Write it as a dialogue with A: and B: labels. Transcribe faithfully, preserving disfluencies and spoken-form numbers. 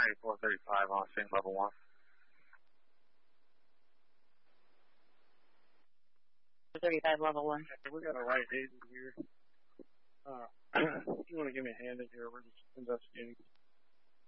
A: ninety-four thirty-five on Saint level one.
B: thirty-five level one.
A: Okay, we got a right agent here. Uh, if you want to give me a hand in here, we're just investigating.